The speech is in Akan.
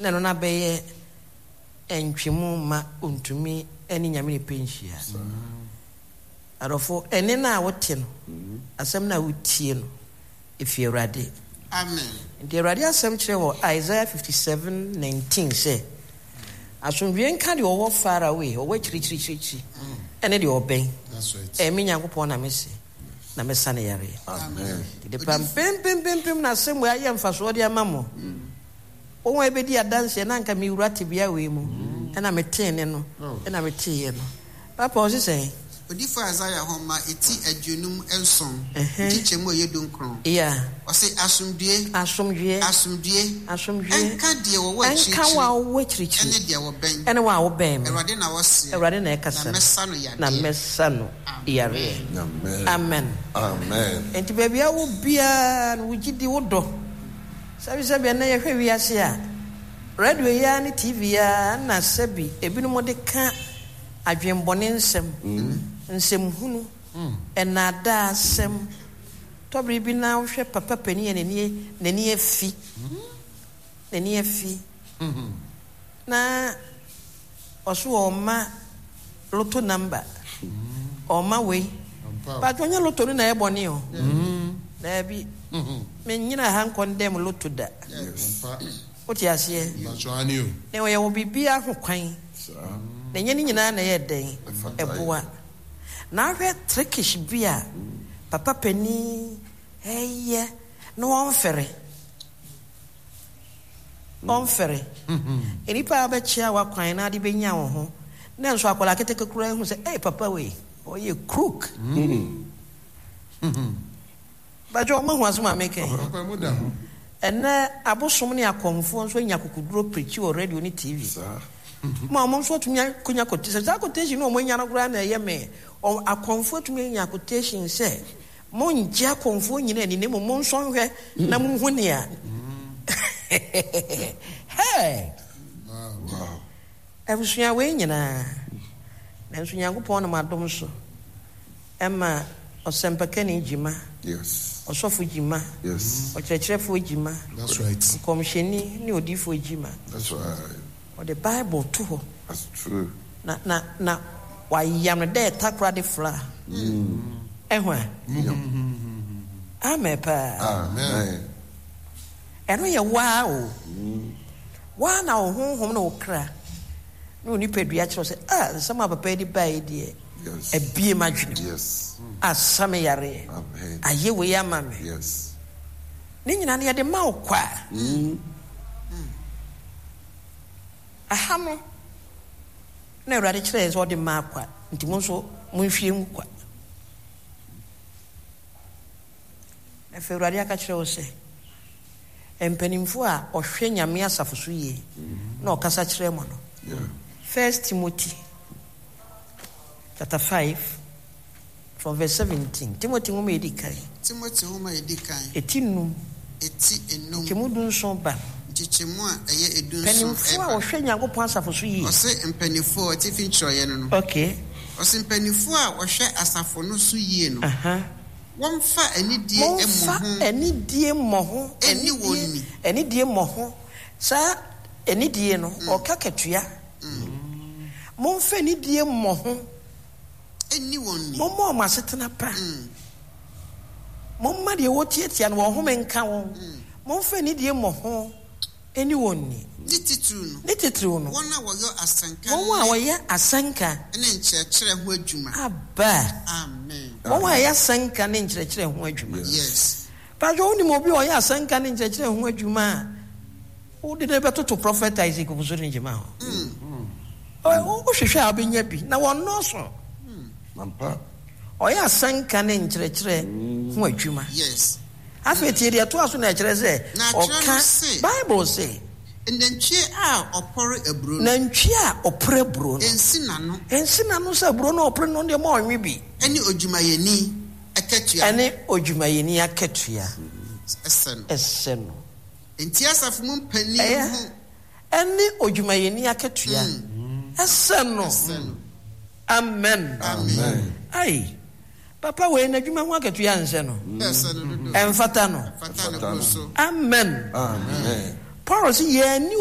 na no na beye entwemu ma ontumi eni nyame penhia arofo eni na wote no asem na wotie no efi Awurade. Amen. The Awurade asem kire wo Isaiah 57:19 say asomdwe nka de wo far away wo chirichirichiri ene de oben. That's right. Emi Nyankopon na mese na mesa ne yare. Amen. De pam pem na asem wa ye mfaso de amamo. Onwa ebedi adanse na nka mi wurate bia we mu ena meten ne no ena meteye no papa o se Odifa Isaiah homa eti adwunum enson tichemu yedunkron yeah o se asomdue enka de wo wachi enka wa wo chirichiri ene de wo ben ene wa wo ben Awurade na wo se Awurade na ekasa na mesa no yare. Amen. Enti baby a wo bia no wugidi wo do sabi na ye hwe wiase a radio ya ni TV ya na sabi ebinom de ka adwembone nsem hunu enada asem tobri bi na wo hwe papa pani nani afi na oso oma loto number oma we but when you loto na ebone o na bi me nyina han condemn loto da what you say na we wo bibia ho kwan na nyani nyina na ye den eboa na hwe trickish bia papa pani eye no onfere eni pa ba chia wa kwan na de benya wo ho na nso akola keteke kura hu se papa we oye crook ba jo ma hu asuma meke papa mu da ho ena abosom ne akomfo nso nya kokuduro preach o radio ni TV ma mo nso tunya kunya quotation za quotation no mo nya no kura na ye me akomfo tunya nya quotation se mo nje akomfo nyina ni mo nso hwe na mo hu ne a hey wow ebusuya we nyina na nso Nyankopon na madom so ema osempakani jima yes osofo jima yes okyerkyerefo jima that's right komsheni ni odifo jima that's right or the Bible too that's true na why yam de takra de fla ehwa amepa amen eno ye wow wa na honhom na okra no ni pedua kire se sama papa di bai die yes ebie madwene yes asame yare amen aye we amame yes ni nyina na ye de ma okwa ahamo na Awurade kire so de ma akwa nti mo nso mo nhwie nkwa na fe Awurade aka kire o se empanimfo a ohwe nyame asafo so ye na okasa kire mo no yeah 1 Timothy chapter 5 from verse 17 Timothy homa edikai etinum kemudun so ba chichemu a eye edun so empanimfo a ohwe Nyankopon asafo so ye ose empanimfo ti fi nchoye no okay ose empanimfo a ohwe asafo no so ye no wonfa anidie moho anidie moho sa anidie no oka ketua monfa anidie moho anyone momo masetena pa momma de wotiatia no wo home nka won monfa anidie moho anyone ni titru no wona woyo asanka won a woya asanka ene nkyerɛkyerɛ ho adwuma aba amen won a ya asanka ne nkyerɛkyerɛ ho adwuma yes pa jo ni mo bi o ya asanka ne nkyerɛkyerɛ ho adwuma o de beto to prophet Isaac obusori njema ho o hwehwɛ a benya bi na won no so mampa o ya asanka ne nkyerɛkyerɛ ho adwuma yes afeti de to aso na kyerɛ sɛ oka Bible say nantwie a opore aburo nantwie a opore aburo ensina no sɛ aburo no opore no de ma onwe bi ene odwumayeni akatua eseno enti asafo mu mpani ho ene odwumayeni akatua eseno amen ai papa we na dwuma ho akatua nse no emfata no amen Paul say ye ni